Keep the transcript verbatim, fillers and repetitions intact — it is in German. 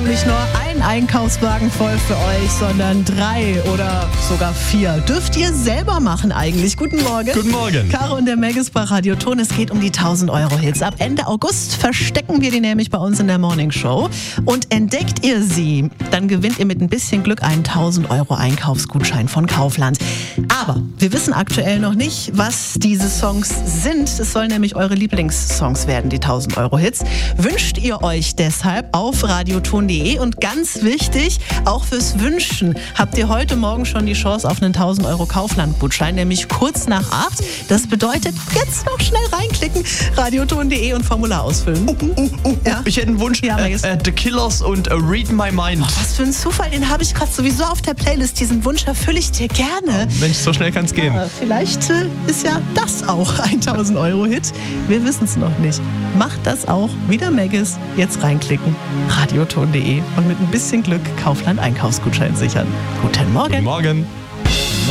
nicht nur ein Einkaufswagen voll für euch, sondern drei oder sogar vier. Dürft ihr selber machen eigentlich. Guten Morgen. Guten Morgen. Caro und der Megas bei Radioton. Es geht um die tausend Euro Hits. Ab Ende August verstecken wir die nämlich bei uns in der Morning Show. Und entdeckt ihr sie, dann gewinnt ihr mit ein bisschen Glück einen tausend Euro Einkaufsgutschein von Kaufland. Aber wir wissen aktuell noch nicht, was diese Songs sind. Es sollen nämlich eure Lieblingssongs werden, die tausend Euro Hits. Wünscht ihr euch deshalb auf radioton punkt de und ganz wichtig, auch fürs Wünschen habt ihr heute Morgen schon die Chance auf einen tausend Euro Kaufland-Gutschein, nämlich kurz nach acht. Das bedeutet, jetzt noch schnell reinklicken, radioton punkt de und Formular ausfüllen. Uh, uh, uh, ja? Ich hätte einen Wunsch, ja, äh, äh, The Killers und äh, Read My Mind. Oh, was für ein Zufall, den habe ich gerade sowieso auf der Playlist. Diesen Wunsch erfülle ich dir gerne. Oh, Mensch, so schnell kann es gehen. Ja, vielleicht äh, ist ja das auch ein tausend Euro Hit. Wir wissen es noch nicht. Macht das auch, wie der Megas, jetzt reinklicken, radioton punkt de und mit ein bisschen Glück Kaufland Einkaufsgutschein sichern. Guten Morgen. Guten Morgen.